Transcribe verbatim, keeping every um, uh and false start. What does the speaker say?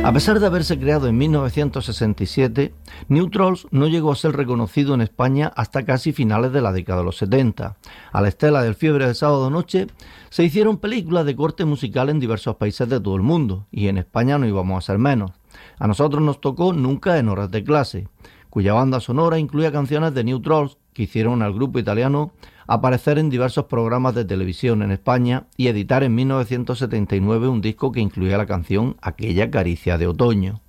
A pesar de haberse creado en mil novecientos sesenta y siete, New Trolls no llegó a ser reconocido en España hasta casi finales de la década de los setenta. A la estela del Fiebre de Sábado Noche, se hicieron películas de corte musical en diversos países de todo el mundo, y en España no íbamos a ser menos. A nosotros nos tocó Nunca en horas de clase, cuya banda sonora incluía canciones de New Trolls que hicieron al grupo italiano aparecer en diversos programas de televisión en España y editar en mil novecientos setenta y nueve un disco que incluía la canción Aquella caricia de otoño.